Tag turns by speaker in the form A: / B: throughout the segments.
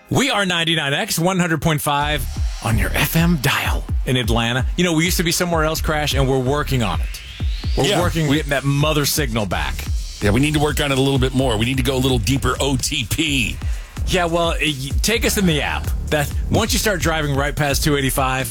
A: We are 99X 100.5 on your FM dial in Atlanta. You know, we used to be somewhere else, Crash, and we're working on it. We're working on getting that mother signal back.
B: Yeah, we need to work on it a little bit more. We need to go a little deeper OTP.
A: Yeah, well, take us in the app. That once you start driving right past 285,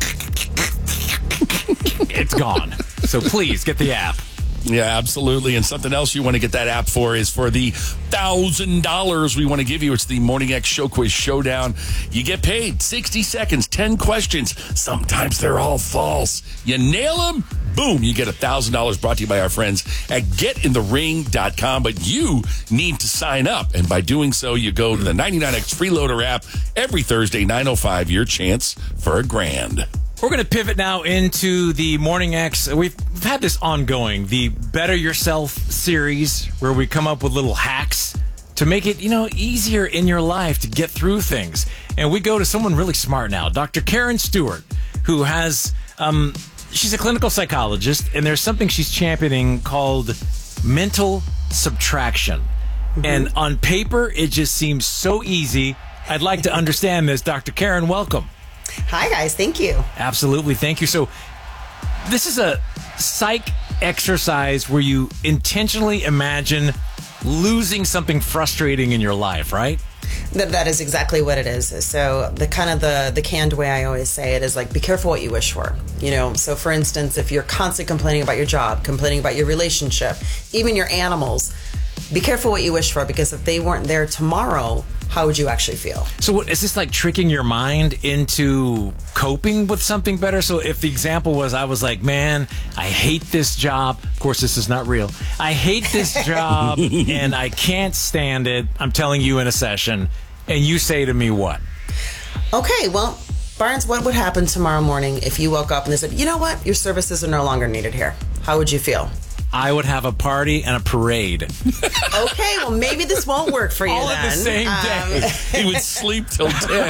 A: it's gone. So please get the app.
B: Yeah, absolutely. And something else you want to get that app for is for the $1,000 we want to give you. It's the Morning X Show Quiz Showdown. You get paid 60 seconds, 10 questions. Sometimes they're all false. You nail them, boom, you get $1,000 brought to you by our friends at getinthering.com. But you need to sign up. And by doing so, you go to the 99X Freeloader app every Thursday, 9:05, your chance for $1,000.
A: We're going to pivot now into the Morning X. We've had this ongoing, the Better Yourself series, where we come up with little hacks to make it, easier in your life to get through things. And we go to someone really smart now, Dr. Karen Stewart, who has, she's a clinical psychologist, and there's something she's championing called mental subtraction. Mm-hmm. And on paper, it just seems so easy. I'd like to understand this. Dr. Karen, welcome.
C: Hi, guys. Thank you.
A: Absolutely. Thank you. So this is a psych exercise where you intentionally imagine losing something frustrating in your life, right?
C: That is exactly what it is. So the canned way I always say it is like, be careful what you wish for. So for instance, if you're constantly complaining about your job, complaining about your relationship, even your animals, be careful what you wish for, because if they weren't there tomorrow, how would you actually feel?
A: So is this like tricking your mind into coping with something better? So if the example was, I was like, man, I hate this job. Of course, this is not real. I hate this job and I can't stand it. I'm telling you in a session. And you say to me what?
C: Okay, well, Barnes, what would happen tomorrow morning if you woke up and they said, you know what? Your services are no longer needed here. How would you feel?
A: I would have a party and a parade.
C: Okay, well, maybe this won't work for you
A: all
C: then.
A: All the same day.
B: He would sleep till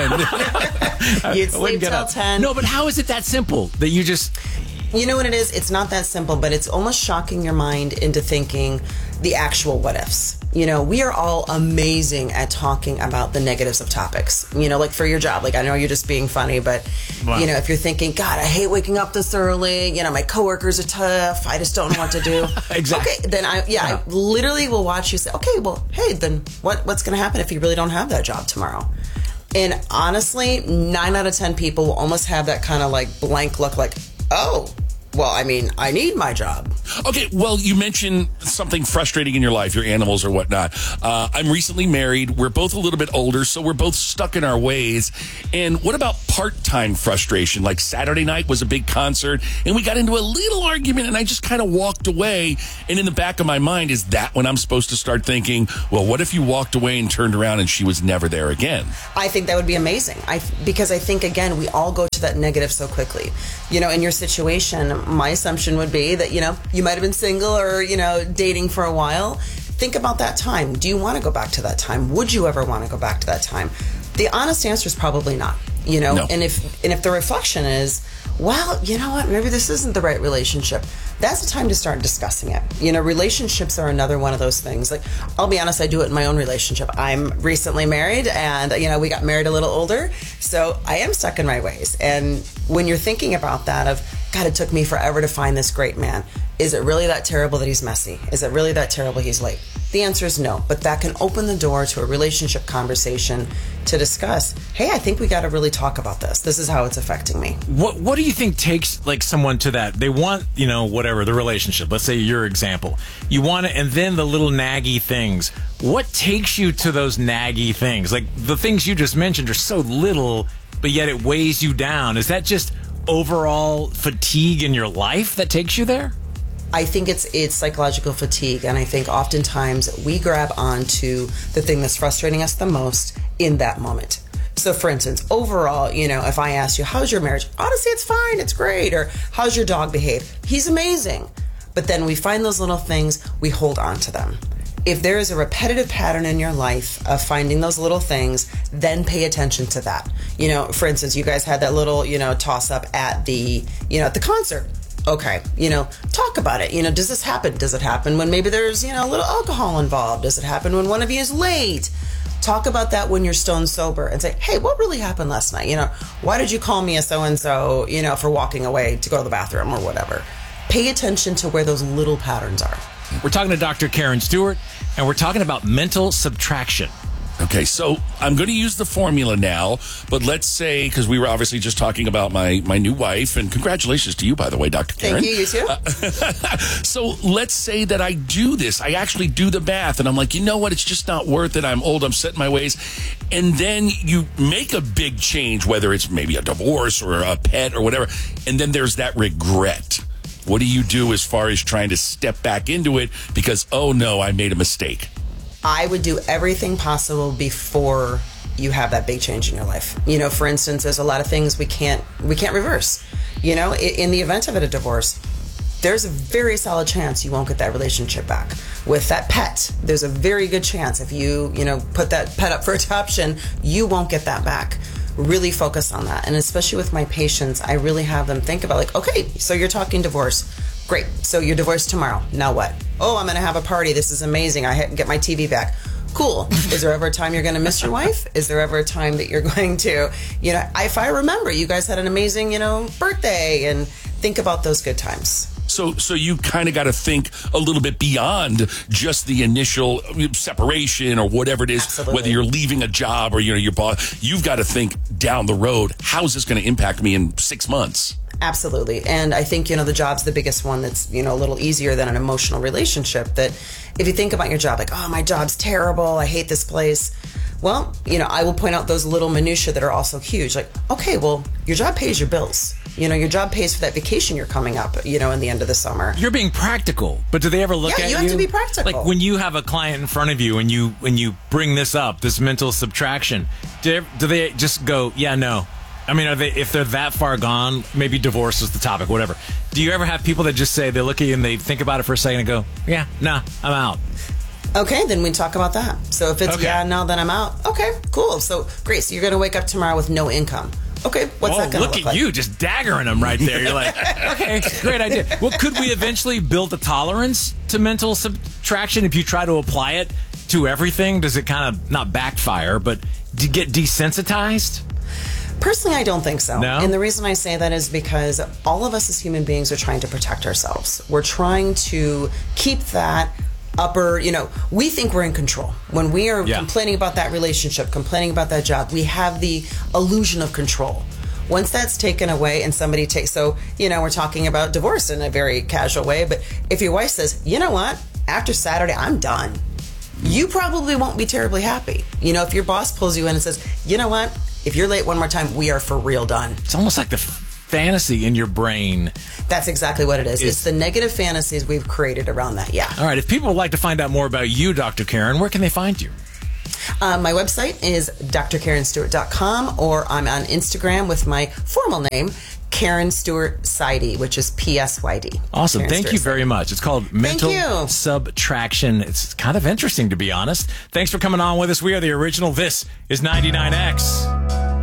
B: 10.
C: You'd sleep till 10.
A: No, but how is it that simple that you just...
C: You know what it is? It's not that simple, but it's almost shocking your mind into thinking the actual what ifs. We are all amazing at talking about the negatives of topics. Like for your job. Like, I know you're just being funny, but, wow. If you're thinking, God, I hate waking up this early. My coworkers are tough. I just don't know what to do.
A: Exactly.
C: Okay, then I literally will watch you say, okay, well, hey, then what's going to happen if you really don't have that job tomorrow? And honestly, 9 out of 10 people will almost have that kind of like blank look like, oh, well, I need my job.
B: Okay, well, you mentioned something frustrating in your life, your animals or whatnot. I'm recently married. We're both a little bit older, so we're both stuck in our ways. And what about part-time frustration? Like Saturday night was a big concert, and we got into a little argument, and I just kind of walked away. And in the back of my mind, is that when I'm supposed to start thinking, well, what if you walked away and turned around and she was never there again?
C: I think that would be amazing. Because I think, again, we all go to that negative so quickly. In your situation, my assumption would be that, you might have been single or, dating for a while. Think about that time. Do you want to go back to that time? Would you ever want to go back to that time? The honest answer is probably not,
B: No.
C: And if the reflection is, well, you know what, maybe this isn't the right relationship, that's the time to start discussing it. Relationships are another one of those things. Like, I'll be honest, I do it in my own relationship. I'm recently married, and, we got married a little older, so I am stuck in my ways. And when you're thinking about that of, God, it took me forever to find this great man. Is it really that terrible that he's messy? Is it really that terrible he's late? The answer is no, but that can open the door to a relationship conversation to discuss, hey, I think we got to really talk about this. This is how it's affecting me.
A: What do you think takes like someone to that? They want, whatever, the relationship. Let's say your example. You want it, and then the little naggy things. What takes you to those naggy things? Like the things you just mentioned are so little, but yet it weighs you down. Is that just overall fatigue in your life that takes you there?
C: I think it's psychological fatigue, and I think oftentimes we grab onto the thing that's frustrating us the most in that moment. So for instance, overall, if I ask you, how's your marriage? Honestly, it's fine, it's great. Or how's your dog behave? He's amazing. But then we find those little things, we hold on to them. If there is a repetitive pattern in your life of finding those little things, then pay attention to that. For instance, you guys had that little, toss up at the concert. Okay, talk about it. Does this happen? Does it happen when maybe there's, a little alcohol involved? Does it happen when one of you is late? Talk about that when you're stone sober and say, hey, what really happened last night? You know, why did you call me a so-and-so, you know, for walking away to go to the bathroom or whatever? Pay attention to where those little patterns are.
A: We're talking to Dr. Karen Stewart, and we're talking about mental subtraction.
B: Okay, so I'm going to use the formula now, but let's say, because we were obviously just talking about my new wife, and congratulations to you, by the way, Dr. Karen.
C: Thank you, you too.
B: So let's say that I do this. I actually do the math, and I'm like, you know what? It's just not worth it. I'm old. I'm set in my ways. And then you make a big change, whether it's maybe a divorce or a pet or whatever, and then there's that regret. What do you do as far as trying to step back into it because, oh, no, I made a mistake?
C: I would do everything possible before you have that big change in your life. You know, for instance, there's a lot of things we can't reverse. You know, in the event of a divorce, there's a very solid chance you won't get that relationship back. With that pet, there's a very good chance if you put that pet up for adoption, you won't get that back. Really focus on that. And especially with my patients, I really have them think about like, okay, so you're talking divorce. Great. So you're divorced tomorrow. Now what? Oh, I'm going to have a party. This is amazing. I get my TV back. Cool. Is there ever a time you're going to miss your wife? Is there ever a time that you're going to, if I remember, you guys had an amazing, birthday, and think about those good times.
B: So you kind of got to think a little bit beyond just the initial separation or whatever it is.
C: Absolutely.
B: Whether you're leaving a job or your boss, you've got to think down the road. How's this going to impact me in 6 months?
C: Absolutely. And I think, the job's the biggest one that's, a little easier than an emotional relationship. That if you think about your job, like, oh, my job's terrible, I hate this place. Well, I will point out those little minutiae that are also huge. Like, okay, well, your job pays your bills. Your job pays for that vacation you're coming up, in the end of the summer.
A: You're being practical, but do they ever look at you?
C: Yeah, you have to be practical.
A: Like when you have a client in front of you and you bring this up, this mental subtraction, do they just go, yeah, no? I mean, if they're that far gone, maybe divorce is the topic, whatever. Do you ever have people that just say, they look at you and they think about it for a second and go, yeah, nah, I'm out?
C: Okay, then we talk about that. So if it's,
A: Okay.
C: yeah, no, then I'm out. Okay, cool. So great. So you're going to wake up tomorrow with no income. Okay, what's that going to
A: look
C: look
A: at
C: like?
A: you, just daggering them right there. You're like, okay, great idea. Well, could we eventually build a tolerance to mental subtraction if you try to apply it to everything? Does it kind of not backfire, but get desensitized?
C: Personally, I don't think so.
A: No?
C: And the reason I say that is because all of us as human beings are trying to protect ourselves. We're trying to keep that upper, we think we're in control. When we are complaining about that relationship, complaining about that job, we have the illusion of control. Once that's taken away and somebody takes, so, we're talking about divorce in a very casual way, but if your wife says, you know what, after Saturday, I'm done, you probably won't be terribly happy. If your boss pulls you in and says, you know what, if you're late one more time, we are for real done.
A: It's almost like the fantasy in your brain.
C: That's exactly what it is. It's the negative fantasies we've created around that, yeah.
A: All right, if people would like to find out more about you, Dr. Karen, where can they find you?
C: My website is drkarenstewart.com, or I'm on Instagram with my formal name, Karen Stewart Sidey, which is PSYD.
A: Awesome.
C: Karen
A: Thank
C: Stewart
A: you very much. It's called mental
C: you.
A: subtraction. It's kind of interesting, to be honest. Thanks for coming on with us. We are the original. This is 99X.